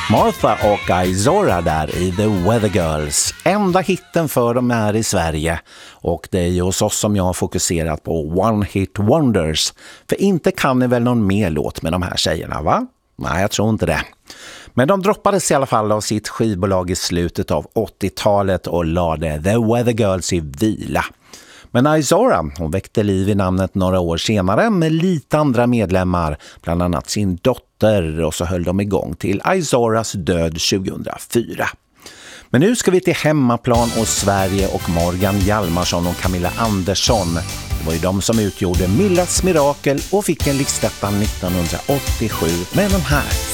Martha och Izora där i The Weather Girls. Enda hitten för dem är i Sverige. Och det är ju hos oss som jag har fokuserat på One Hit Wonders. För inte kan ni väl någon mer låt med de här tjejerna, va? Nej, jag tror inte det. Men de droppades i alla fall av sitt skivbolag i slutet av 80-talet och lade The Weather Girls i vila. Men Izora, hon väckte liv i namnet några år senare med lite andra medlemmar, bland annat sin dotter, och så höll de igång till Izoras död 2004. Men nu ska vi till hemmaplan och Sverige och Morgan Hjalmarsson och Camilla Andersson. Det var ju de som utgjorde Millas Mirakel och fick en listetta 1987 med de här.